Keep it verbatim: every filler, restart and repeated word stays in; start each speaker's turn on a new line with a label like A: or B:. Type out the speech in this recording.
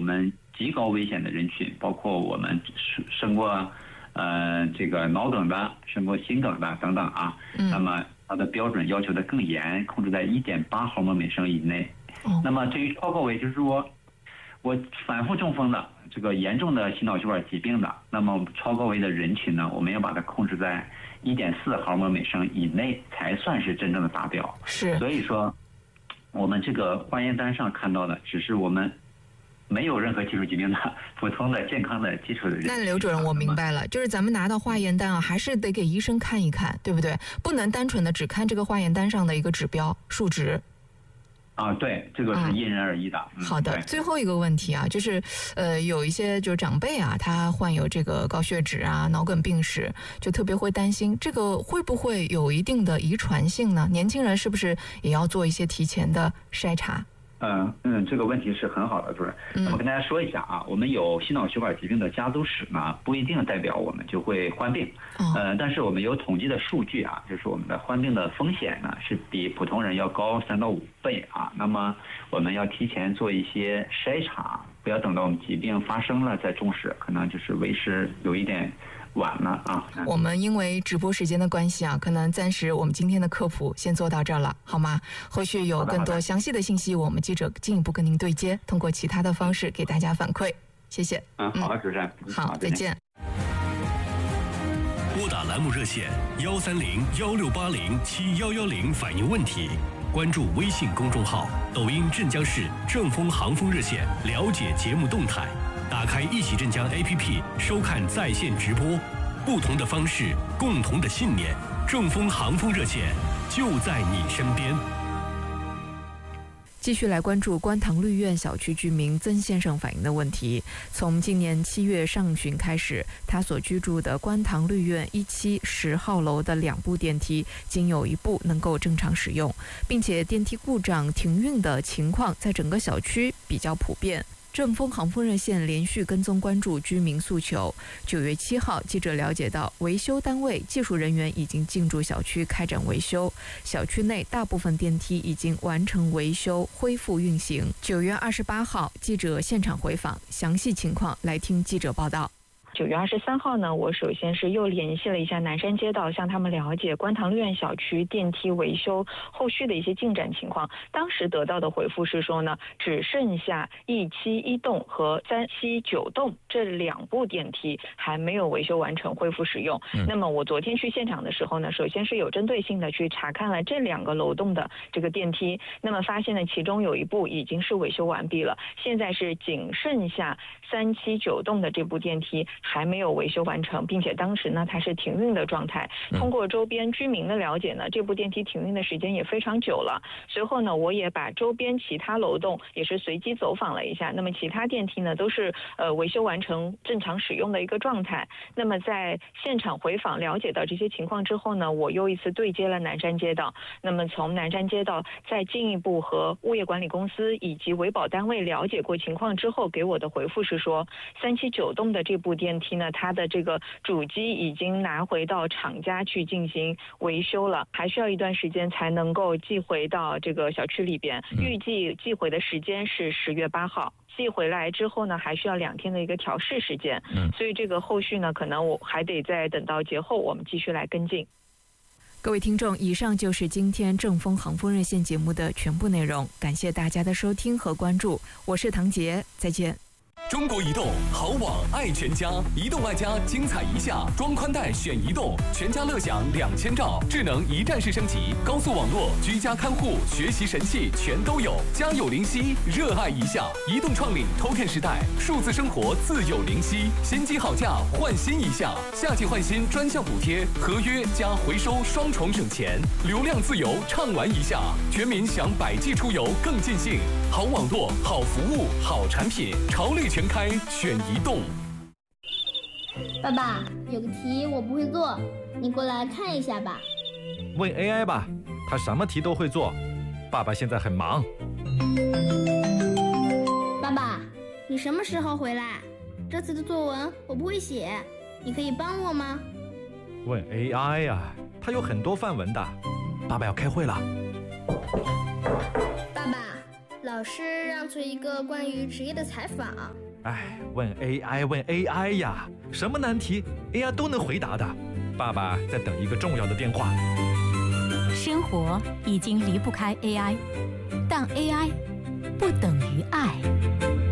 A: 们极高危险的人群，包括我们生过呃这个脑梗的、生过心梗的等等啊。嗯、那么它的标准要求的更严，控制在 一点八 毫摩每升以内。哦、那么对于超高危，就是说我反复中风的这个严重的心脑血管疾病的，那么超高危的人群呢，我们要把它控制在 一点四 毫摩每升以内，才算是真正的达标。
B: 是，
A: 所以说我们这个化验单上看到的只是我们没有任何基础疾病的普通的健康的基础的人。
B: 那刘主任，我明白了，就是咱们拿到化验单啊，还是得给医生看一看，对不对？不能单纯的只看这个化验单上的一个指标数值。
A: 啊，对，这个是因人而异的。
B: 嗯、好的，最后一个问题啊，就是，呃，有一些就是长辈啊，他患有这个高血脂啊、脑梗病史，就特别会担心这个会不会有一定的遗传性呢？年轻人是不是也要做一些提前的筛查？
A: 嗯嗯，这个问题是很好的，主任。那么跟大家说一下啊，我们有心脑血管疾病的家族史呢，不一定代表我们就会患病。呃，但是我们有统计的数据啊，就是我们的患病的风险呢是比普通人要高三到五倍啊。那么我们要提前做一些筛查，不要等到我们疾病发生了再重视，可能就是为时有一点晚了啊。
B: 我们因为直播时间的关系啊，可能暂时我们今天的科普先做到这儿了，好吗？后续有更多详细的信息，我们记者进一步跟您对接，通过其他的方式给大家反馈。谢谢。
A: 嗯，好的，主持人。
B: 好，再见。
C: 拨打栏目热线幺三零幺六八零七幺幺零反映问题，关注微信公众号、抖音镇江市正风航风热线，了解节目动态。打开一起镇江 A P P 收看在线直播，不同的方式，共同的信念，正风航风热线就在你身边。
B: 继续来关注观塘绿苑小区居民曾先生反映的问题。从今年七月上旬开始，他所居住的观塘绿苑一期十号楼的两部电梯仅有一部能够正常使用，并且电梯故障停运的情况在整个小区比较普遍。正风航风热线连续跟踪关注居民诉求。九月七号，记者了解到，维修单位技术人员已经进驻小区开展维修，小区内大部分电梯已经完成维修，恢复运行。九月二十八号，记者现场回访，详细情况来听记者报道。
D: 九月二十三号呢，我首先是又联系了一下南山街道，向他们了解观塘绿苑小区电梯维修后续的一些进展情况。当时得到的回复是说呢，只剩下一期一栋和三期九栋这两部电梯还没有维修完成，恢复使用。嗯、那么我昨天去现场的时候呢，首先是有针对性的去查看了这两个楼栋的这个电梯，那么发现呢，其中有一部已经是维修完毕了，现在是仅剩下三期九栋的这部电梯还没有维修完成，并且当时呢它是停运的状态。通过周边居民的了解呢，这部电梯停运的时间也非常久了。随后呢，我也把周边其他楼栋也是随机走访了一下，那么其他电梯呢都是呃维修完成正常使用的一个状态。那么在现场回访了解到这些情况之后呢，我又一次对接了南山街道。那么从南山街道再进一步和物业管理公司以及维保单位了解过情况之后，给我的回复是说，三期九栋的这部电梯呢，它的这个主机已经拿回到厂家去进行维修了，还需要一段时间才能够寄回到这个小区里边。预计寄回的时间是十月八号。寄回来之后呢，还需要两天的一个调试时间。嗯，所以这个后续呢，可能我还得再等到节后，我们继续来跟进。
B: 各位听众，以上就是今天正风航风热线节目的全部内容，感谢大家的收听和关注，我是唐杰，再见。
E: 中国移动好网爱全家，移动爱家精彩一下，装宽带选移动，全家乐享两千兆，智能一站式升级，高速网络，居家看护，学习神器全都有，家有灵犀，热爱一下。移动创领 Token 时代，数字生活自有灵犀，新机好价换新一下，夏季换新专项补贴，合约加回收双重省钱，流量自由畅玩一下，全民享百 G 出游更尽兴。好网络，好服务，好产品，潮绿全开选移动。
F: 爸爸，有个题我不会做，你过来看一下吧。
G: 问 A I 吧，他什么题都会做。爸爸现在很忙。
F: 爸爸，你什么时候回来？这次的作文我不会写，你可以帮我吗？
G: 问 A I 呀，他有很多范文的。爸爸要开会了。
F: 爸爸，老老师让做一个关于职业的采访。
G: 哎，问 A I 问 A I 呀，什么难题 A I 都能回答的。爸爸在等一个重要的电话。
H: 生活已经离不开 A I， 但 A I 不等于爱。